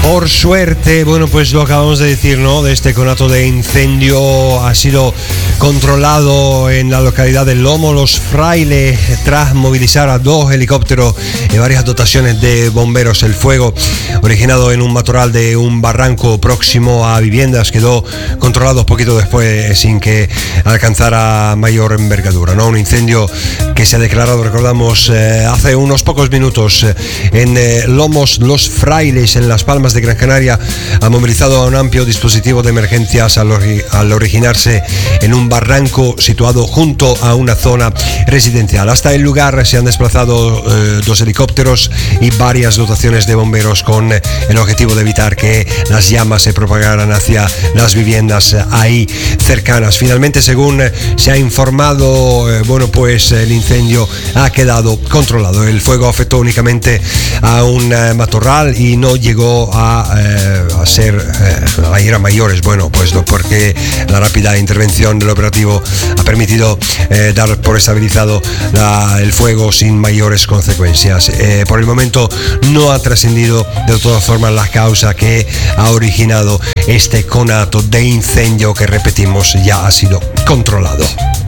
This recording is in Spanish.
Por suerte, bueno, pues lo acabamos de decir, ¿no? De este conato de incendio ha sido controlado en la localidad de Lomo Los Frailes tras movilizar a 2 helicópteros y varias dotaciones de bomberos. El fuego, originado en un matorral de un barranco próximo a viviendas, quedó controlado poquito después sin que alcanzara mayor envergadura, ¿no? Un incendio que se ha declarado, recordamos, hace unos pocos minutos en Lomos Los Frailes, en Las Palmas de Gran Canaria. Ha movilizado a un amplio dispositivo de emergencias al originarse en un barranco situado junto a una zona residencial. Hasta el lugar se han desplazado 2 helicópteros y varias dotaciones de bomberos con el objetivo de evitar que las llamas se propagaran hacia las viviendas ahí cercanas. Finalmente, según se ha informado, bueno, pues el incendio ha quedado controlado. El fuego afectó únicamente a un matorral y no llegó a ir a mayores, bueno, pues porque la rápida intervención del operativo ha permitido dar por estabilizado el fuego sin mayores consecuencias. Por el momento no ha trascendido de todas formas la causa que ha originado este conato de incendio que, repetimos, ya ha sido controlado.